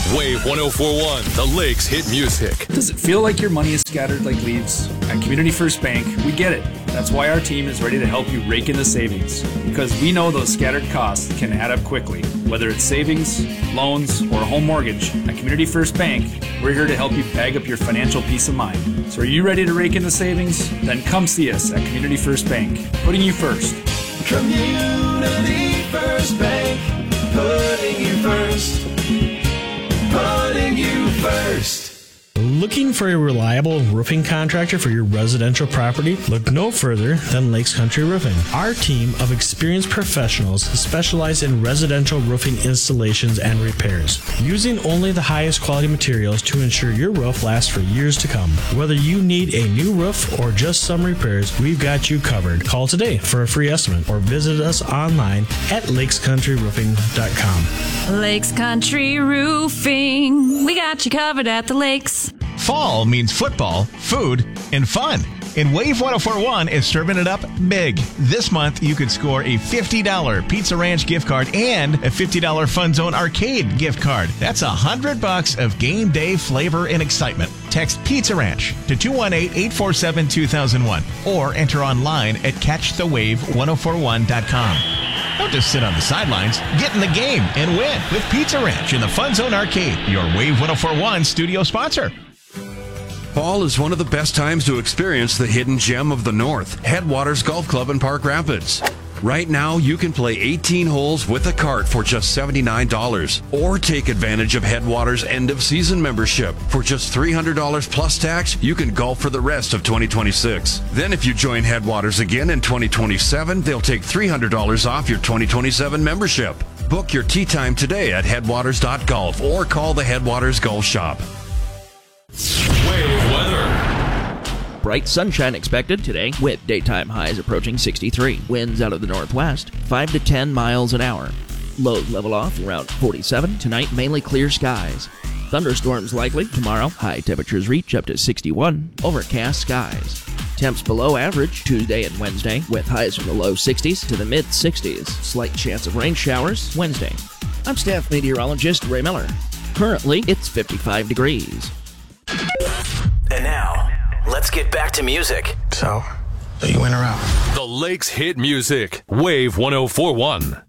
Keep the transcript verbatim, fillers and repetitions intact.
Wave one oh four point one, the Lakes hit music. Does it feel like your money is scattered like leaves? At Community First Bank, we get it. That's why our team is ready to help you rake in the savings. Because we know those scattered costs can add up quickly. Whether it's savings, loans, or a home mortgage, at Community First Bank, we're here to help you bag up your financial peace of mind. So are you ready to rake in the savings? Then come see us at Community First Bank, putting you first. Community First Bank, putting you first. Putting you first. Looking for a reliable roofing contractor for your residential property? Look no further than Lakes Country Roofing. Our team of experienced professionals specialize in residential roofing installations and repairs, using only the highest quality materials to ensure your roof lasts for years to come. Whether you need a new roof or just some repairs, we've got you covered. Call today for a free estimate or visit us online at lakes country roofing dot com. Lakes Country Roofing. We got you covered at the lakes. Fall means football, food, and fun. And Wave one oh four point one is serving it up big. This month, you could score a fifty dollars Pizza Ranch gift card and a fifty dollars Fun Zone Arcade gift card. That's one hundred bucks of game day flavor and excitement. Text Pizza Ranch to two one eight, eight four seven, two thousand one or enter online at catch the wave one oh four one dot com. Don't just sit on the sidelines. Get in the game and win with Pizza Ranch in the Fun Zone Arcade, your Wave one oh four point one studio sponsor. Fall is one of the best times to experience the hidden gem of the North, Headwaters Golf Club in Park Rapids. Right now, you can play eighteen holes with a cart for just seventy-nine dollars, or take advantage of Headwaters' end-of-season membership. For just three hundred dollars plus tax, you can golf for the rest of twenty twenty-six. Then if you join Headwaters again in twenty twenty-seven, they'll take three hundred dollars off your twenty twenty-seven membership. Book your tee time today at headwaters dot golf or call the Headwaters Golf Shop. Wave weather. Bright sunshine expected today with daytime highs approaching sixty-three. Winds out of the northwest, five to ten miles an hour. Lows level off around forty-seven. Tonight, mainly clear skies. Thunderstorms likely tomorrow. High temperatures reach up to sixty-one. Overcast skies. Temps below average Tuesday and Wednesday with highs from the low sixties to the mid sixties. Slight chance of rain showers Wednesday. I'm staff meteorologist Ray Miller. Currently, it's fifty-five degrees. And now, let's get back to music. So, so you went around. The Lakes hit music. Wave one oh four point one.